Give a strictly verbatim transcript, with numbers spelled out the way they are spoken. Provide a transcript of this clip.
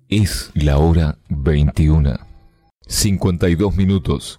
Es la hora veintiuna, cincuenta y dos minutos.